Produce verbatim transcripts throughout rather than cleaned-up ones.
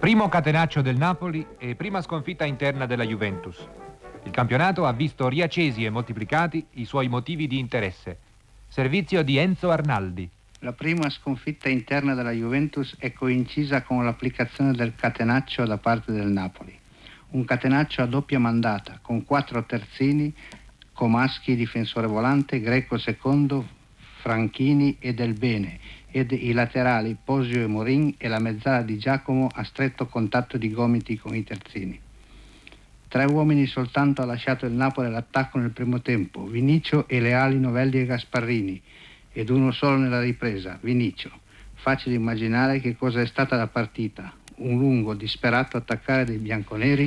Primo catenaccio del Napoli e prima sconfitta interna della Juventus. Il campionato ha visto riaccesi e moltiplicati i suoi motivi di interesse. Servizio di Enzo Arnaldi. La prima sconfitta interna della Juventus è coincisa con l'applicazione del catenaccio da parte del Napoli. Un catenaccio a doppia mandata, con quattro terzini, Comaschi, difensore volante, Greco secondo, Franchini e Del Bene, ed i laterali Posio e Morin e la mezzala di Giacomo a stretto contatto di gomiti con i terzini. Tre uomini soltanto ha lasciato il Napoli all'attacco nel primo tempo, Vinicio e le ali Novelli e Gasparrini, ed uno solo nella ripresa, Vinicio. Facile immaginare che cosa è stata la partita, un lungo, disperato attaccare dei bianconeri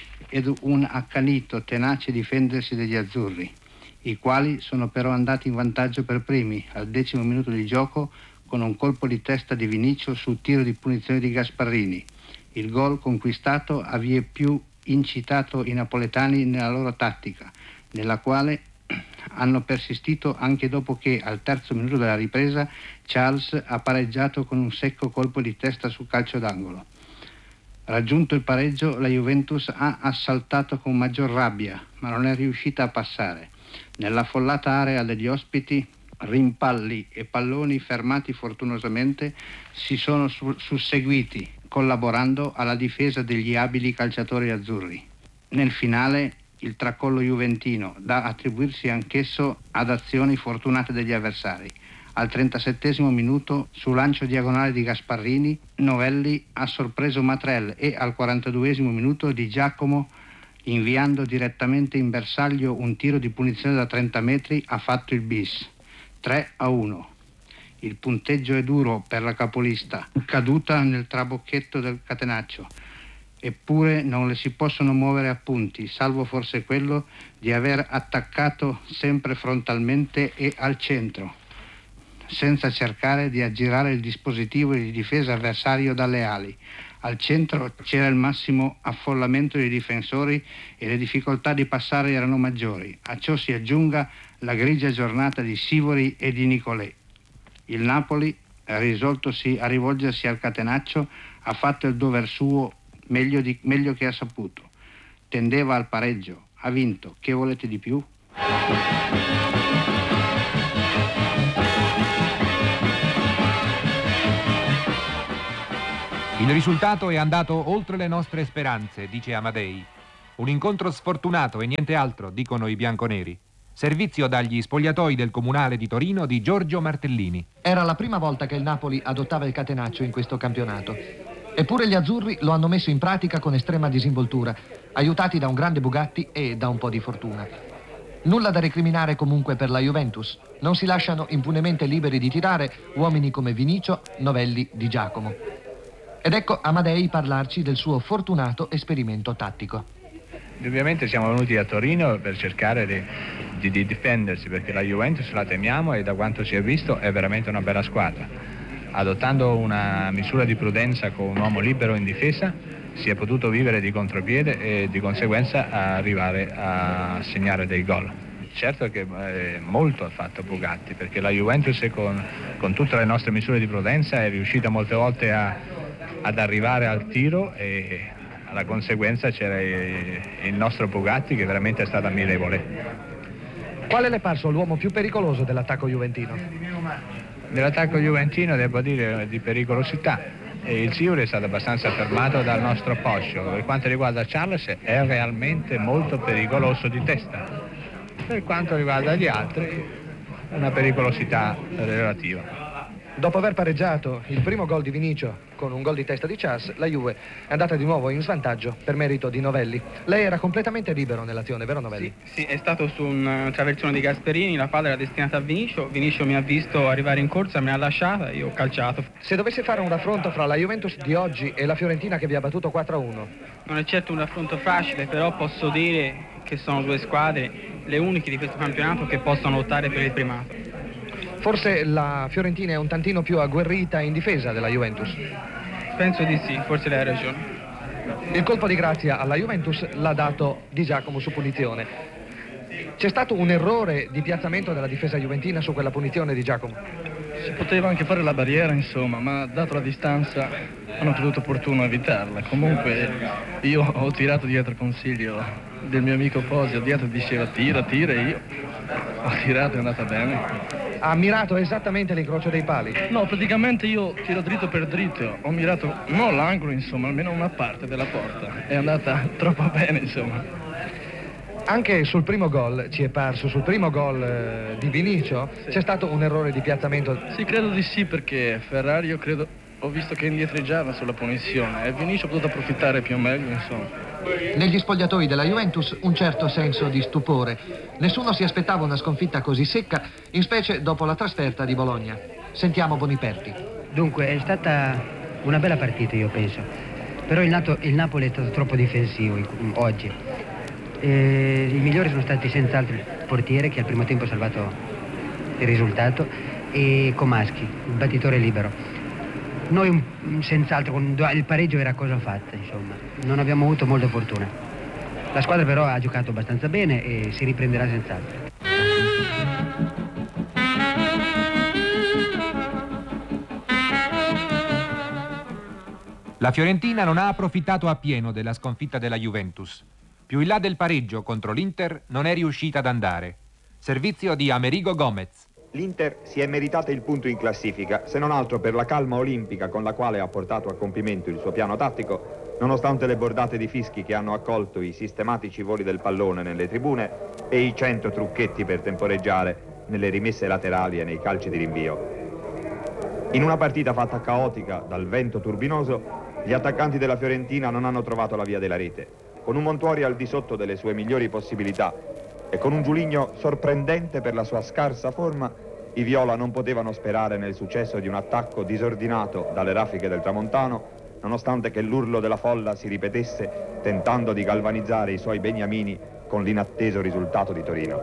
ed un accanito, tenace difendersi degli azzurri, i quali sono però andati in vantaggio per primi, al decimo minuto di gioco, con un colpo di testa di Vinicio sul tiro di punizione di Gasparrini. Il gol conquistato ha vie più incitato i napoletani nella loro tattica, nella quale hanno persistito anche dopo che al terzo minuto della ripresa Charles ha pareggiato con un secco colpo di testa su calcio d'angolo. Raggiunto il pareggio, la Juventus ha assaltato con maggior rabbia, ma non è riuscita a passare. Nell'affollata area degli ospiti, rimpalli e palloni fermati fortunosamente si sono su- susseguiti, collaborando alla difesa degli abili calciatori azzurri. Nel finale il tracollo juventino, da attribuirsi anch'esso ad azioni fortunate degli avversari. Al trentasettesimo minuto, su lancio diagonale di Gasparrini, Novelli ha sorpreso Matrel e al quarantaduesimo minuto Di Giacomo, inviando direttamente in bersaglio un tiro di punizione da trenta metri, ha fatto il bis. tre a uno. Il punteggio è duro per la capolista, caduta nel trabocchetto del catenaccio. Eppure non le si possono muovere a punti, salvo forse quello di aver attaccato sempre frontalmente e al centro, senza cercare di aggirare il dispositivo di difesa avversario dalle ali. Al centro c'era il massimo affollamento dei difensori e le difficoltà di passare erano maggiori. A ciò si aggiunga la grigia giornata di Sivori e di Nicolè. Il Napoli, risoltosi a rivolgersi al catenaccio, ha fatto il dover suo meglio, di, meglio che ha saputo. Tendeva al pareggio, ha vinto. Che volete di più? Il risultato è andato oltre le nostre speranze, dice Amadei. Un incontro sfortunato e niente altro, dicono i bianconeri. Servizio dagli spogliatoi del Comunale di Torino di Giorgio Martellini. Era la prima volta che il Napoli adottava il catenaccio in questo campionato. Eppure gli azzurri lo hanno messo in pratica con estrema disinvoltura, aiutati da un grande Bugatti e da un po' di fortuna. Nulla da recriminare comunque per la Juventus. Non si lasciano impunemente liberi di tirare uomini come Vinicio, Novelli, Di Giacomo. Ed ecco Amadei parlarci del suo fortunato esperimento tattico. Ovviamente siamo venuti a Torino per cercare di, di, di difendersi, perché la Juventus la temiamo e da quanto si è visto è veramente una bella squadra. Adottando una misura di prudenza con un uomo libero in difesa si è potuto vivere di contropiede e di conseguenza arrivare a segnare dei gol. Certo che eh, molto ha fatto Bugatti, perché la Juventus con, con tutte le nostre misure di prudenza è riuscita molte volte a, ad arrivare al tiro e alla conseguenza c'era il nostro Bugatti che veramente è stato ammirevole. Quale le è parso l'uomo più pericoloso dell'attacco juventino? Nell'attacco juventino devo dire di pericolosità. E il Sivori è stato abbastanza fermato dal nostro Poscio. Per quanto riguarda Charles è realmente molto pericoloso di testa. Per quanto riguarda gli altri una pericolosità relativa. Dopo aver pareggiato il primo gol di Vinicio con un gol di testa di Charles, la Juve è andata di nuovo in svantaggio per merito di Novelli. Lei era completamente libero nell'azione, vero Novelli? Sì, sì, è stato su un traversone di Gasperini, la palla era destinata a Vinicio, Vinicio mi ha visto arrivare in corsa, me l'ha lasciata e io ho calciato. Se dovesse fare un raffronto fra la Juventus di oggi e la Fiorentina che vi ha battuto quattro a uno? Non è certo un raffronto facile, però posso dire che sono due squadre, le uniche di questo campionato, che possono lottare per il primato. Forse la Fiorentina è un tantino più agguerrita in difesa della Juventus? Penso di sì, forse lei ha ragione. Il colpo di grazia alla Juventus l'ha dato Di Giacomo su punizione. C'è stato un errore di piazzamento della difesa juventina su quella punizione di Giacomo? Si poteva anche fare la barriera, insomma, ma dato la distanza hanno creduto opportuno evitarla. Comunque io ho tirato dietro il consiglio del mio amico Posio, dietro diceva tira, tira, e io ho tirato e è andata bene. Ha mirato esattamente l'incrocio dei pali? No, praticamente io tiro dritto per dritto, ho mirato non l'angolo, insomma, almeno una parte della porta. È andata troppo bene, insomma. Anche sul primo gol ci è parso, sul primo gol eh, di Vinicio, sì. C'è stato un errore di piazzamento? Sì, credo di sì, perché Ferrari, io credo, ho visto che indietreggiava sulla punizione e Vinicio ha potuto approfittare più o meglio, insomma. Negli spogliatoi della Juventus un certo senso di stupore. Nessuno si aspettava una sconfitta così secca, in specie dopo la trasferta di Bologna. Sentiamo Boniperti. Dunque, è stata una bella partita, io penso. Però il, Nato, il Napoli è stato troppo difensivo oggi. Eh, I migliori sono stati senz'altro il portiere, che al primo tempo ha salvato il risultato, e Komaski, il battitore libero. Noi senz'altro, il pareggio era cosa fatta, insomma, non abbiamo avuto molta fortuna. La squadra però ha giocato abbastanza bene e si riprenderà senz'altro. La Fiorentina non ha approfittato appieno della sconfitta della Juventus. Più in là del pareggio contro l'Inter non è riuscita ad andare. Servizio di Amerigo Gomez. L'Inter si è meritata il punto in classifica, se non altro per la calma olimpica con la quale ha portato a compimento il suo piano tattico, nonostante le bordate di fischi che hanno accolto i sistematici voli del pallone nelle tribune e i cento trucchetti per temporeggiare nelle rimesse laterali e nei calci di rinvio. In una partita fatta caotica dal vento turbinoso, gli attaccanti della Fiorentina non hanno trovato la via della rete. Con un Montuori al di sotto delle sue migliori possibilità e con un Giuligno sorprendente per la sua scarsa forma, i Viola non potevano sperare nel successo di un attacco disordinato dalle raffiche del Tramontano, nonostante che l'urlo della folla si ripetesse tentando di galvanizzare i suoi beniamini con l'inatteso risultato di Torino.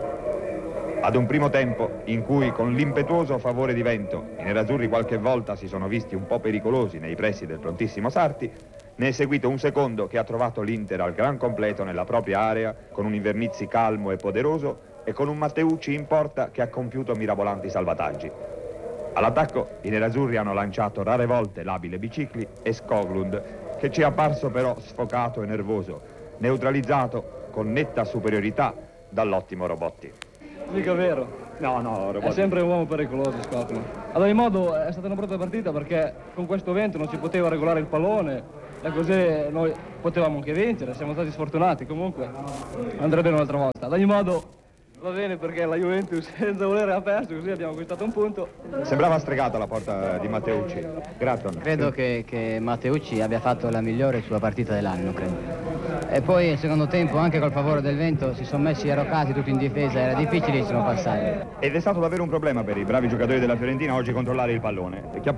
Ad un primo tempo in cui con l'impetuoso favore di vento i nerazzurri qualche volta si sono visti un po' pericolosi nei pressi del prontissimo Sarti, ne è seguito un secondo che ha trovato l'Inter al gran completo nella propria area, con un Invernizzi calmo e poderoso e con un Matteucci in porta che ha compiuto mirabolanti salvataggi. All'attacco i nerazzurri hanno lanciato rare volte l'abile Bicicli e Skoglund, che ci è apparso però sfocato e nervoso, neutralizzato con netta superiorità dall'ottimo Robotti. Mica vero. No, no, Robotti. È sempre un uomo pericoloso, Skoglund. Ad ogni modo è stata una brutta partita perché con questo vento non si poteva regolare il pallone e così noi potevamo anche vincere, siamo stati sfortunati, comunque andrà bene un'altra volta. Ad ogni modo va bene perché la Juventus senza volere ha perso, così abbiamo acquistato un punto. Sembrava stregata la porta di Matteucci. Gratton. Credo che, che Matteucci abbia fatto la migliore sua partita dell'anno, credo. E poi il secondo tempo, anche col favore del vento, si sono messi arroccati tutti in difesa, era difficilissimo passare. Ed è stato davvero un problema per i bravi giocatori della Fiorentina oggi controllare il pallone.